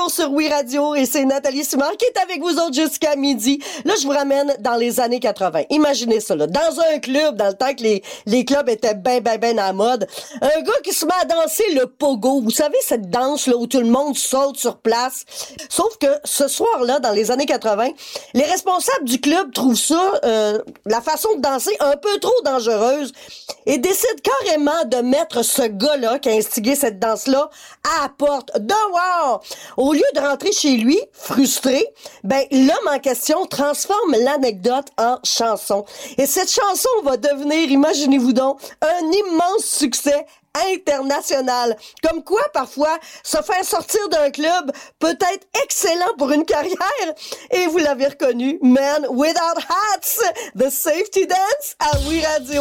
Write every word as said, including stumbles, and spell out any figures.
retour sur Oui Radio et c'est Nathalie Simard qui est avec vous autres jusqu'à midi. Là, je vous ramène dans les années quatre-vingt. Imaginez ça, là. Dans un club, dans le temps que les, les clubs étaient ben, ben, ben à la mode, un gars qui se met à danser le pogo. Vous savez, cette danse-là où tout le monde saute sur place. Sauf que ce soir-là, dans les années quatre-vingt, les responsables du club trouvent ça, euh, la façon de danser un peu trop dangereuse et décident carrément de mettre ce gars-là qui a instigé cette danse-là à la porte, dehors. Au lieu de rentrer chez lui, frustré, ben l'homme en question transforme l'anecdote en chanson. Et cette chanson va devenir, imaginez-vous donc, un immense succès international. Comme quoi, parfois, se faire sortir d'un club peut être excellent pour une carrière. Et vous l'avez reconnu, Men Without Hats, The Safety Dance à Oui Radio.